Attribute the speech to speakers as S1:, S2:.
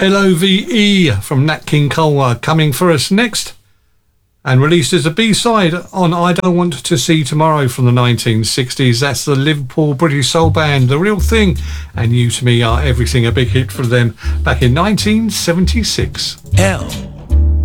S1: LOVE from Nat King Cole coming for us next, and released as a B-side on I Don't Want to See Tomorrow from the 1960s. That's the Liverpool British soul band The Real Thing, and You To Me Are Everything, a big hit for them back in 1976.
S2: L